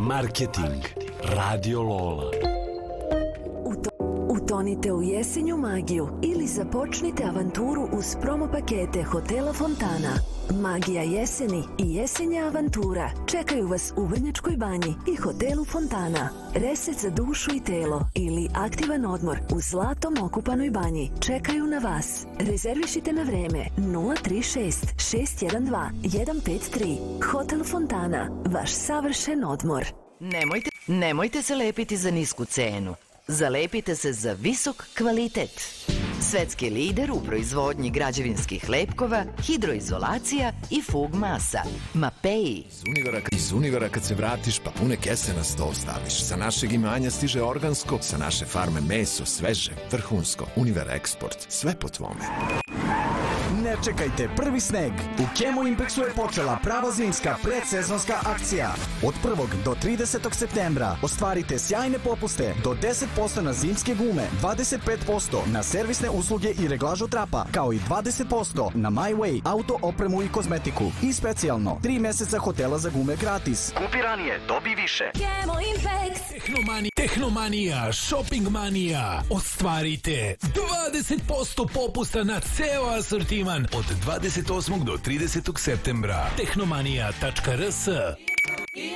Marketing. Radio Lola. Utonite u jesenju magiju ili započnite avanturu uz promo pakete Hotela Fontana. Magija jeseni i jesenja avantura čekaju vas u Vrnjačkoj banji i Hotelu Fontana. Reset za dušu i telo ili aktivan odmor u zlatom okupanoj banji čekaju na vas. Rezervišite na vreme 036 612 153. Hotel Fontana, vaš savršen odmor. Nemojte se lepiti za nisku cenu. Zalepite se za visok kvalitet. Svetski lider u proizvodnji građevinskih lepkova, hidroizolacija i fug masa. Mapei. Iz Univera kad se vratiš pa pune kese na sto staviš. Sa našeg imanja stiže organsko, sa naše farme meso, sveže, vrhunsko. Univera Eksport, sve po tvome. Ne čekajte prvi sneg. U Kemo Impexu je počela prava zimska predsezonska akcija. Od 1. do 30. septembra ostvarite sjajne popuste do 10% na zimske gume, 25% na servisne usluge i reglažu trapa, kao i 20% na My Way, auto, opremu i kozmetiku. I specijalno 3 meseca hotela za gume gratis. Kupi ranije, dobi više. Kemo Impex. Tehnomanija, shopping manija. Ostvarite 20% popusta na ceo asortiman od 28. do 30. septembra. Tehnomanija.rs